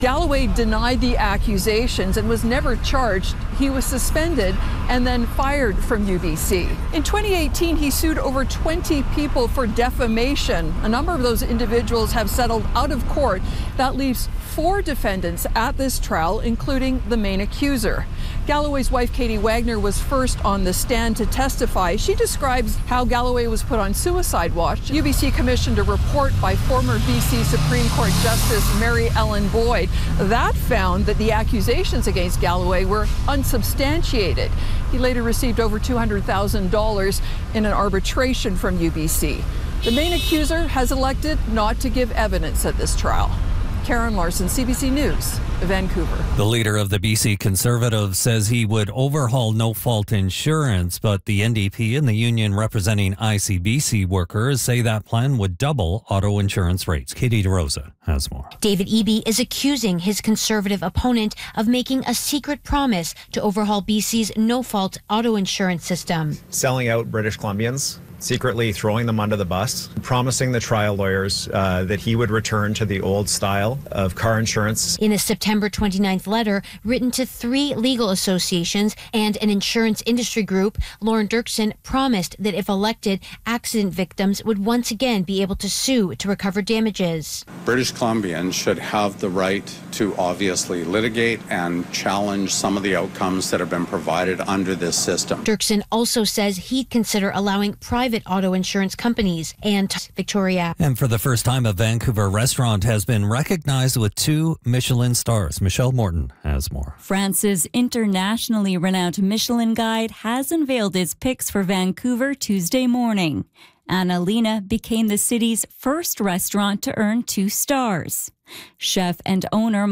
Galloway denied the accusations and was never charged. He was suspended and then fired from UBC. In 2018, he sued over 20 people for defamation. A number of those individuals have settled out of court. That leaves 4 defendants at this trial, including the main accuser. Galloway's wife, Katie Wagner, was first on the stand to testify. She describes how Galloway was put on suicide watch. UBC commissioned a report by former BC Supreme Court Justice Mary Ellen Boyd. That found that the accusations against Galloway were unsubstantiated. He later received over $200,000 in an arbitration from UBC. The main accuser has elected not to give evidence at this trial. Karen Larson, CBC News, Vancouver. The leader of the BC Conservatives says he would overhaul no-fault insurance, but the NDP and the union representing ICBC workers say that plan would double auto insurance rates. Katie DeRosa has more. David Eby is accusing his Conservative opponent of making a secret promise to overhaul BC's no-fault auto insurance system. Selling out British Columbians, secretly throwing them under the bus, promising the trial lawyers that he would return to the old style of car insurance. In a September 29th letter written to 3 legal associations and an insurance industry group, Lauren Dirksen promised that if elected, accident victims would once again be able to sue to recover damages. British Columbians should have the right to obviously litigate and challenge some of the outcomes that have been provided under this system. Dirksen also says he'd consider allowing private auto insurance companies and Victoria. And for the first time, a Vancouver restaurant has been recognized with 2 Michelin stars. Michelle Morton has more. France's internationally renowned Michelin Guide has unveiled its picks for Vancouver Tuesday morning. Annalena became the city's first restaurant to earn 2 stars. Chef and owner